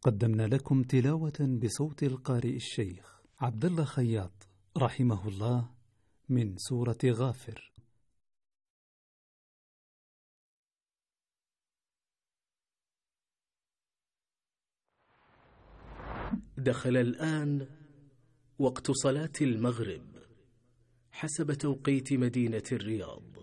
قدمنا لكم تلاوة بصوت القارئ الشيخ عبد الله خياط رحمه الله من سورة غافر. دخل الآن وقت صلاة المغرب حسب توقيت مدينة الرياض.